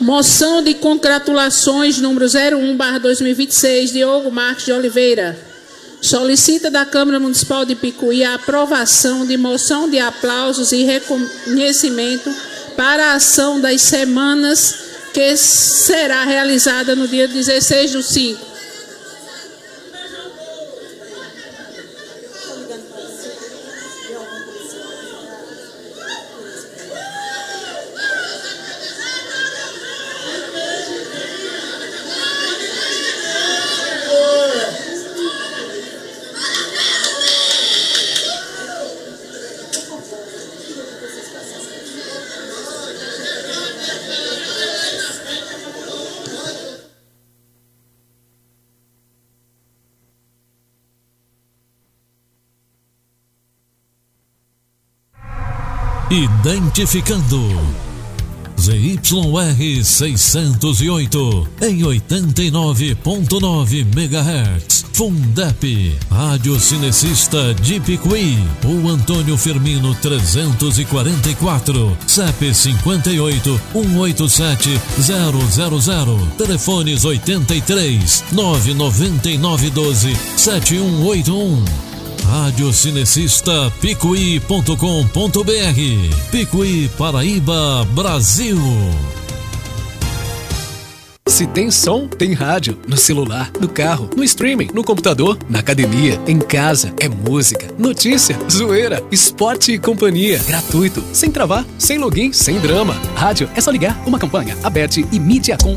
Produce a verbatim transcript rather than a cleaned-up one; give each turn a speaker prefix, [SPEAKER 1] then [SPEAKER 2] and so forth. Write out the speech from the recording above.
[SPEAKER 1] Moção de congratulações número zero um barra dois mil e vinte e seis, Diogo Marques de Oliveira. Solicita da Câmara Municipal de Picuí a aprovação de moção de aplausos e reconhecimento para a ação das semanas que será realizada no dia dezesseis do cinco.
[SPEAKER 2] Identificando Z Y R seiscentos e oito em oitenta e nove ponto nove megahertz. Fundep, Rádio Cinecista de Picuí. O Antônio Firmino trezentos e quarenta e quatro, C E P cinquenta e oito, cento e oitenta e sete, zero zero zero. Telefones oitenta e três, nove nove nove um dois, sete um oito um. Rádio Cinecista Picuí ponto com ponto br. Picuí, Paraíba, Brasil.
[SPEAKER 3] Se tem som, tem rádio. No celular, no carro, no streaming, no computador, na academia, em casa. É música, notícia, zoeira, esporte e companhia. Gratuito, sem travar, sem login, sem drama. Rádio é só ligar. Uma campanha, Aberte e Mídia Com.